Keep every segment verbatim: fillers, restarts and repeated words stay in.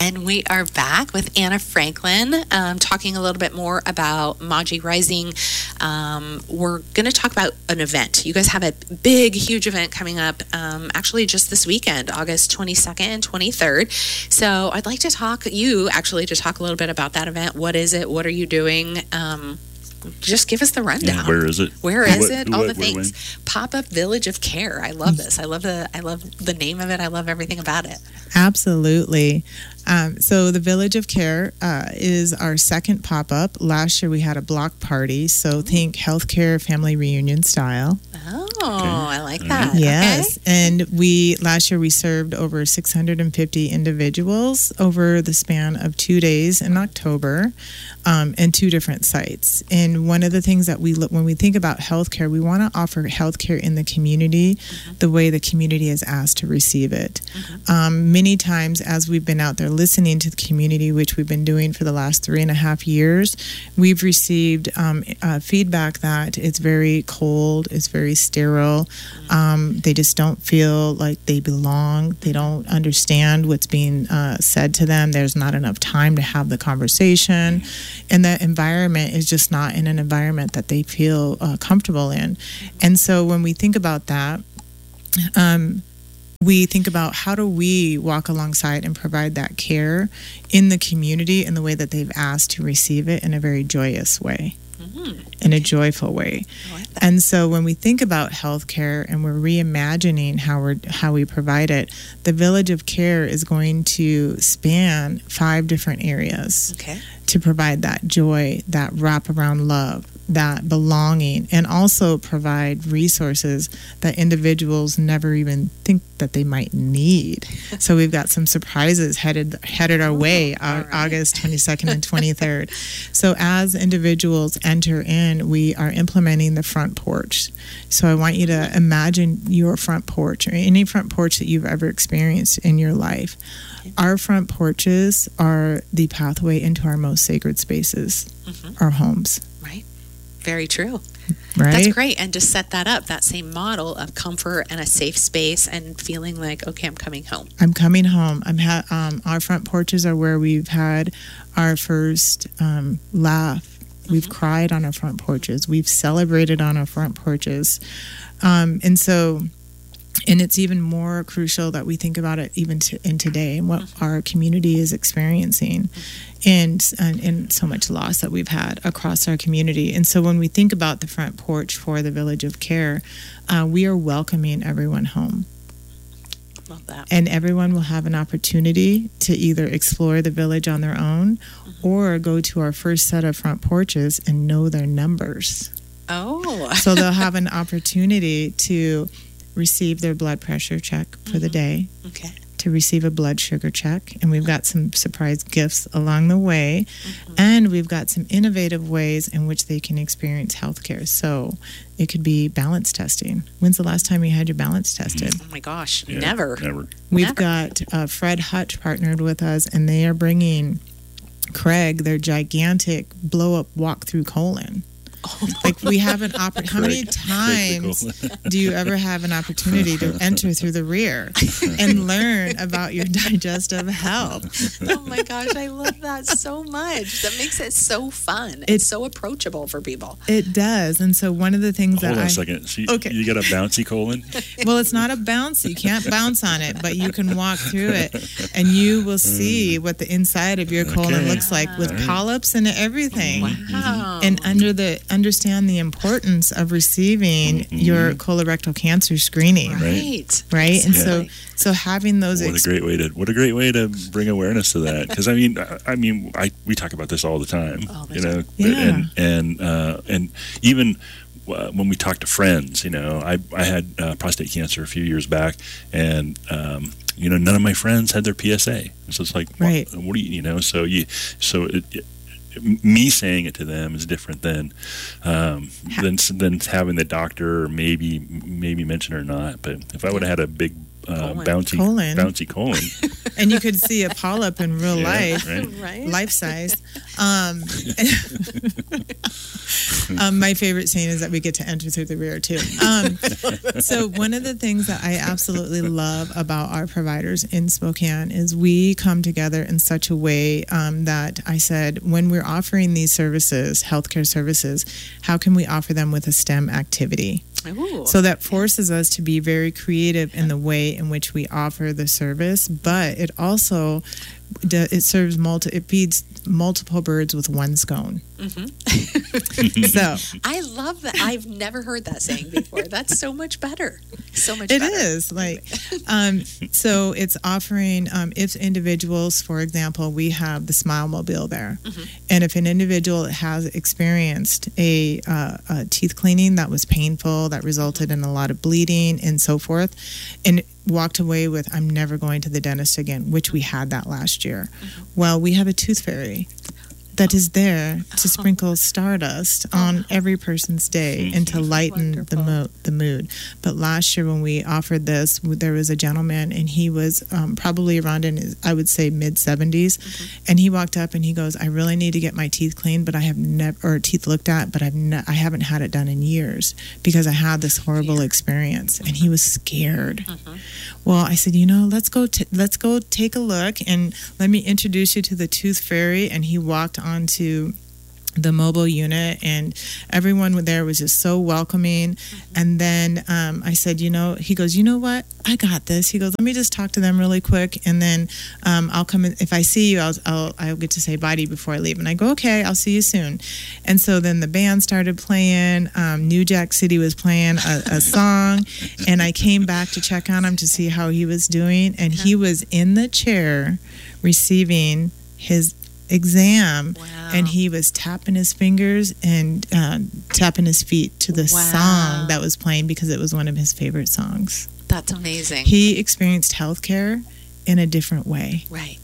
And we are back with Anna Franklin, um, talking a little bit more about Maji Rising. Um, we're going to talk about an event. You guys have a big, huge event coming up, um, actually just this weekend, August twenty-second and twenty-third. So I'd like to talk, you actually, to talk a little bit about that event. What is it? What are you doing? Um, just give us the rundown. Yeah, where is it? Where is what, it? All what, the things. Pop-up Village of Care. I love this. I love the. I love the name of it. I love everything about it. Absolutely. Um, so the Village of Care uh, is our second pop-up. Last year we had a block party. So think healthcare family reunion style. Oh, Okay. I like that. Yes, Okay. and we last year we served over six hundred fifty individuals over the span of two days in October, um, and two different sites. And one of the things that we look when we think about healthcare, we want to offer healthcare in the community, mm-hmm. the way the community is asked to receive it. Mm-hmm. Um, many times, as we've been out there listening to the community, which we've been doing for the last three and a half years, we've received um, uh, feedback that it's very cold, it's very sterile. Um, they just don't feel like they belong. They don't understand what's being uh, said to them. There's not enough time to have the conversation. And the environment is just not in an environment that they feel uh, comfortable in. And so when we think about that, um, we think about how do we walk alongside and provide that care in the community in the way that they've asked to receive it in a very joyous way. Mm-hmm. In a joyful way. Like and so when we think about healthcare and we're reimagining how we how we provide it, the Village of Care is going to span five different areas okay. to provide that joy, that wraparound love, that belonging, and also provide resources that individuals never even think that they might need. So we've got some surprises headed headed our way uh, right. August twenty-second and twenty-third. So as individuals enter in, we are implementing the front porch. So I want you to imagine your front porch or any front porch that you've ever experienced in your life. Our front porches are the pathway into our most sacred spaces, mm-hmm. our homes. Right. Very true. Right? That's great. And to set that up, that same model of comfort and a safe space and feeling like, okay, I'm coming home. I'm coming home. I'm ha- um, our front porches are where we've had our first um, laugh. Mm-hmm. We've cried on our front porches. We've celebrated on our front porches. Um, and so... And it's even more crucial that we think about it even to, in today and what mm-hmm. our community is experiencing mm-hmm. and, and and so much loss that we've had across our community. And so when we think about the front porch for the Village of Care, uh, we are welcoming everyone home. Love that. And everyone will have an opportunity to either explore the village on their own mm-hmm. or go to our first set of front porches and know their numbers. Oh. So they'll have an opportunity to receive their blood pressure check for mm-hmm. the day, okay. to receive a blood sugar check, and we've got some surprise gifts along the way, mm-hmm. and we've got some innovative ways in which they can experience healthcare. So it could be balance testing. When's the last time you had your balance tested? Oh my gosh, yeah, never. Never. We've never. got uh, Fred Hutch partnered with us, and they are bringing Craig their gigantic blow-up walk-through colon. Like we have an opportunity. How many times do you ever have an opportunity to enter through the rear and learn about your digestive health? Oh my gosh, I love that so much. That makes it so fun. It's, it's so approachable for people. It does. And so one of the things Hold that on I... a second. So you, okay. you got a bouncy colon? Well, it's not a bouncy. You can't bounce on it, but you can walk through it and you will see what the inside of your colon okay. looks like with right. polyps and everything. Wow. And under the understand the importance of receiving mm-hmm. your colorectal cancer screening. Right. Right. And exactly. so so having those what ex- a great way to what a great way to bring awareness to that, because I mean I, I mean I we talk about this all the time, all the you time. know, yeah. and and uh, and even uh, when we talk to friends, you know, I I had uh, prostate cancer a few years back, and um, you know, none of my friends had their P S A, so it's like, right. what, what do you you know, so you so it, it me saying it to them is different than um, than than having the doctor or maybe maybe mention it or not. But if I would have had a big uh, Colon. bouncy Colon. bouncy colon. And you could see a polyp in real Yeah, life. right. Right. Life size. Um, um, my favorite scene is that we get to enter through the rear too. Um, so one of the things that I absolutely love about our providers in Spokane is we come together in such a way um, that I said, when we're offering these services, healthcare services, how can we offer them with a STEM activity? Ooh. So that forces us to be very creative in the way in which we offer the service, but it also it serves multi it feeds multiple birds with one scone. Mm-hmm. So I love that. I've never heard that saying before. That's so much better. So much it better. is like um, so it's offering um, if individuals, for example, we have the Smile Mobile there, Mm-hmm. and if an individual has experienced a, uh, a teeth cleaning that was painful, that resulted in a lot of bleeding and so forth, and walked away with, I'm never going to the dentist again, which we had that last year. Mm-hmm. Well, we have a tooth fairy that is there to sprinkle stardust on every person's day and to lighten the, mo- the mood. But last year when we offered this, there was a gentleman, and he was um, probably around in his, I would say, mid seventies, mm-hmm. and he walked up and he goes, I really need to get my teeth cleaned, but I have never, or teeth looked at, but I've ne- I haven't had it done in years because I had this horrible experience, and he was scared. Mm-hmm. Well, I said, you know, let's go, t- let's go take a look, and let me introduce you to the tooth fairy. And he walked onto the mobile unit, and everyone there was just so welcoming. Mm-hmm. And then um, I said, you know, he goes, you know what? I got this. He goes, let me just talk to them really quick, and then um, I'll come in. If I see you, I'll, I'll I'll get to say bye to you before I leave. And I go, okay, I'll see you soon. And so then the band started playing. Um, New Jack City was playing a, a song, and I came back to check on him to see how he was doing, and he was in the chair receiving his exam. Wow. And he was tapping his fingers and uh, tapping his feet to the Wow. song that was playing because it was one of his favorite songs. That's amazing. He experienced healthcare in a different way. Right.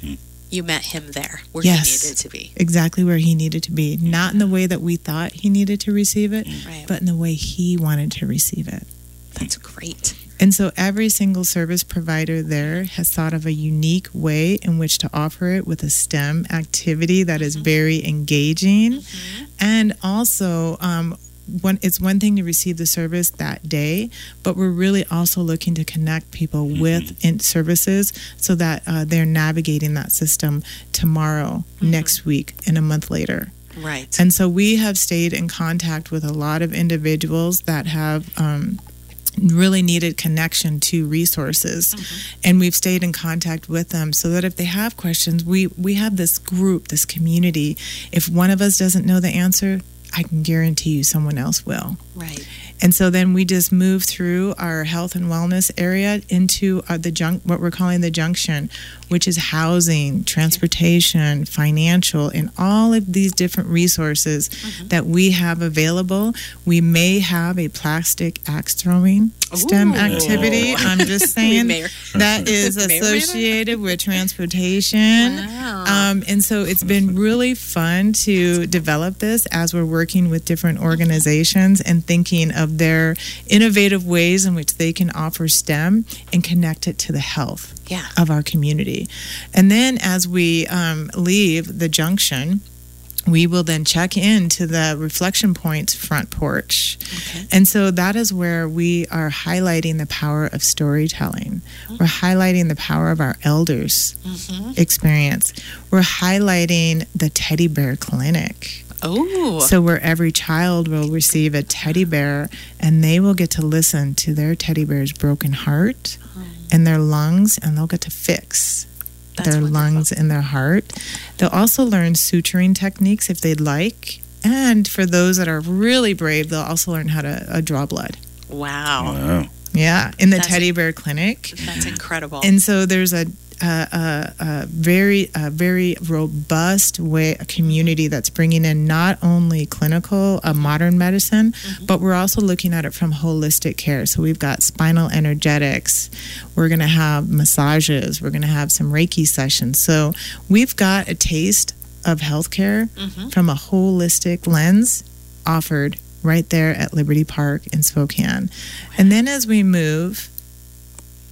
You met him there where Yes. he needed to be. Exactly where he needed to be. Not in the way that we thought he needed to receive it, Right. but in the way he wanted to receive it. That's great. And so every single service provider there has thought of a unique way in which to offer it with a STEM activity that is very engaging. Mm-hmm. And also, um, one, it's one thing to receive the service that day, but we're really also looking to connect people mm-hmm. with in services so that uh, they're navigating that system tomorrow, mm-hmm. next week, and a month later. Right. And so we have stayed in contact with a lot of individuals that have um, really needed connection to resources, mm-hmm. and we've stayed in contact with them so that if they have questions, we we have this group, this community. If one of us doesn't know the answer, I can guarantee you someone else will. Right. And so then we just move through our health and wellness area into uh, the junk, what we're calling the junction, which is housing, transportation, financial, and all of these different resources mm-hmm. that we have available. We may have a plastic axe throwing STEM Ooh. activity. I'm just saying may- that is may or may not. associated with transportation. Wow. Um, and so it's been really fun to develop this as we're working with different organizations and thinking of their innovative ways in which they can offer STEM and connect it to the health Yeah. of our community. And then as we um, leave the junction, we will then check into the Reflection Points front porch. Okay. And so that is where we are highlighting the power of storytelling. Mm-hmm. We're highlighting the power of our elders' mm-hmm. experience. We're highlighting the Teddy Bear Clinic. Oh. So where every child will receive a teddy bear, and they will get to listen to their teddy bear's broken heart oh. and their lungs, and they'll get to fix That's their wonderful. lungs and their heart. They'll also learn suturing techniques if they'd like. And for those that are really brave, they'll also learn how to uh, draw blood. Wow. Wow. Yeah, in the That's Teddy a- Bear Clinic. That's incredible. And so there's a, a, a, a very a very robust way, a community that's bringing in not only clinical, uh, modern medicine, mm-hmm. but we're also looking at it from holistic care. So we've got spinal energetics. We're going to have massages. We're going to have some Reiki sessions. So we've got a taste of healthcare mm-hmm. from a holistic lens offered right there at Liberty Park in Spokane. And then as we move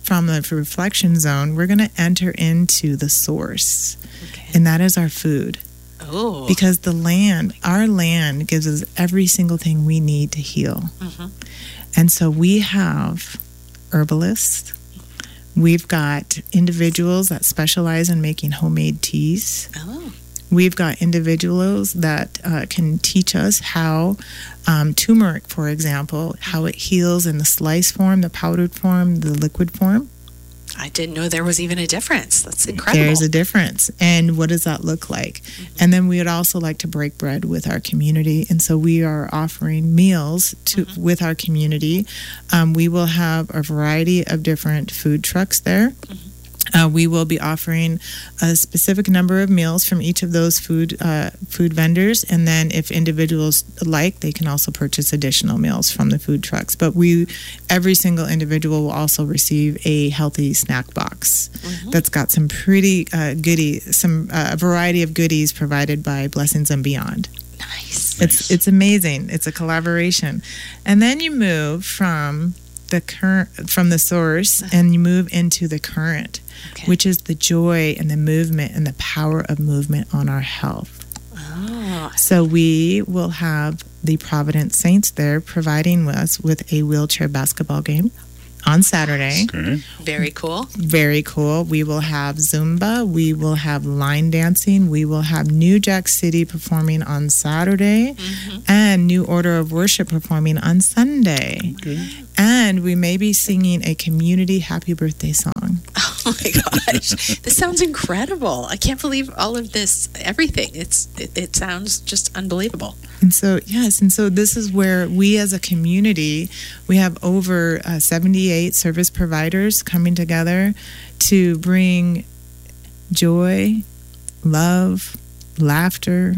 from the reflection zone, we're going to enter into the source, Okay. and that is our food. Oh. Because the land, our land, gives us every single thing we need to heal. Mhm. And so we have herbalists. We've got individuals that specialize in making homemade teas. Oh. We've got individuals that uh, can teach us how um, turmeric, for example, how it heals in the slice form, the powdered form, the liquid form. I didn't know there was even a difference. That's incredible. There's a difference. And what does that look like? Mm-hmm. And then we would also like to break bread with our community. And so we are offering meals to mm-hmm. with our community. Um, we will have a variety of different food trucks there. Mm-hmm. Uh, we will be offering a specific number of meals from each of those food uh, food vendors, and then if individuals like, they can also purchase additional meals from the food trucks. But we, every single individual will also receive a healthy snack box mm-hmm. that's got some pretty uh, goodie, some uh, a variety of goodies provided by Blessings and Beyond. Nice. It's it's amazing. It's a collaboration, and then you move from the current from the source, uh-huh. and you move into the current. Okay. Which is the joy and the movement and the power of movement on our health. Oh. So we will have the Providence Saints there providing us with a wheelchair basketball game on Saturday. Okay. Very cool. Very cool. We will have Zumba. We will have line dancing. We will have New Jack City performing on Saturday, mm-hmm. and New Order of Worship performing on Sunday. Okay. And we may be singing a community happy birthday song. Oh my gosh. This sounds incredible. I can't believe all of this, everything. It's it, it sounds just unbelievable. And so, yes, and so this is where we as a community, we have over uh, seventy-eight service providers coming together to bring joy, love, laughter,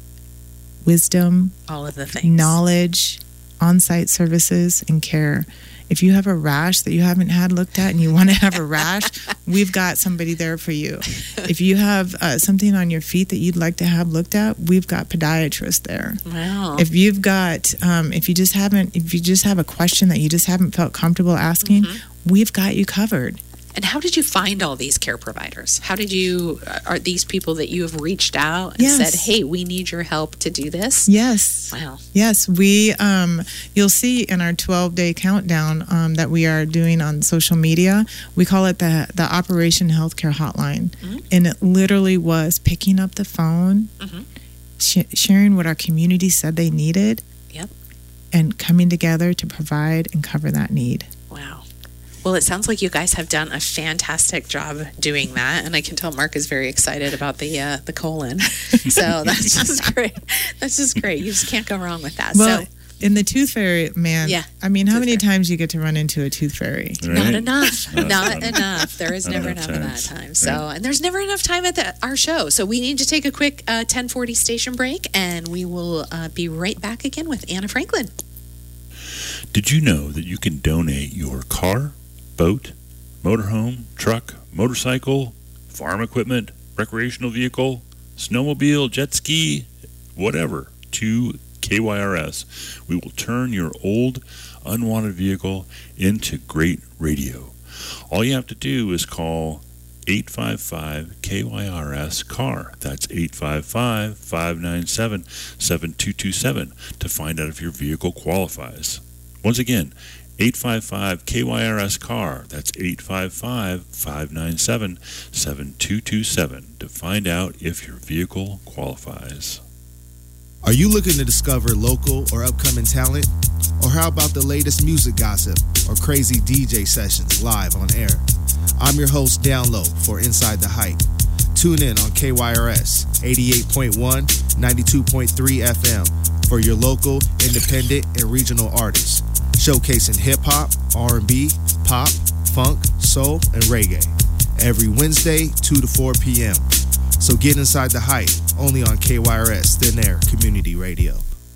wisdom, all of the things, knowledge, on-site services, and care. If you have a rash that you haven't had looked at and you want to have a rash, we've got somebody there for you. If you have uh, something on your feet that you'd like to have looked at, we've got podiatrists there. Wow. If you've got, um, if you just haven't, if you just have a question that you just haven't felt comfortable asking, mm-hmm. we've got you covered. And how did you find all these care providers? How did you, are these people that you have reached out and yes. said, hey, we need your help to do this? Yes. Wow. Yes. We, um, you'll see in our twelve-day countdown um, that we are doing on social media, we call it the, the Operation Healthcare Hotline. Mm-hmm. And it literally was picking up the phone, mm-hmm. sh- sharing what our community said they needed, yep. and coming together to provide and cover that need. Wow. Well, it sounds like you guys have done a fantastic job doing that, and I can tell Mark is very excited about the uh, the colon. So that's just great. That's just great. You just can't go wrong with that. Well, so, in the tooth fairy, man, yeah, I mean, how many fairy. times you get to run into a tooth fairy? Right. Not enough. No, not not enough. There is never enough, enough of that time. So, right. And there's never enough time at the, our show. So we need to take a quick uh, ten forty station break, and we will uh, be right back again with Anna Franklin. Did you know that you can donate your car, boat, motorhome, truck, motorcycle, farm equipment, recreational vehicle, snowmobile, jet ski, whatever, to K Y R S? We will turn your old, unwanted vehicle into great radio. All you have to do is call eight five five K Y R S C A R. That's eight five five, five nine seven, seven two two seven to find out if your vehicle qualifies. Once again, eight five five K Y R S C A R. That's eight five five, five nine seven, seven two two seven to find out if your vehicle qualifies. Are you looking to discover local or upcoming talent? Or how about the latest music gossip or crazy D J sessions live on air? I'm your host, Down Low, for Inside the Hype. Tune in on K Y R S eighty-eight point one, ninety-two point three F M for your local, independent, and regional artists, showcasing hip-hop, R and B, pop, funk, soul, and reggae. Every Wednesday, two to four p.m. So get inside the hype, only on K Y R S Thin Air Community Radio.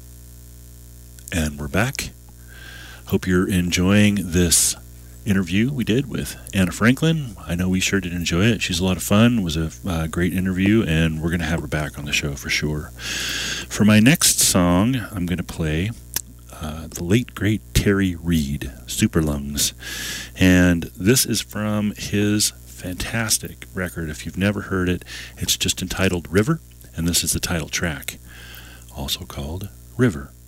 And we're back. Hope you're enjoying this interview we did with Anna Franklin. I know we sure did enjoy it. She's a lot of fun. It was a uh, great interview, and we're going to have her back on the show for sure. For my next song, I'm going to play uh, the late, great Terry Reid, Super Lungs. And this is from his fantastic record. If you've never heard it, it's just entitled River, and this is the title track, also called River.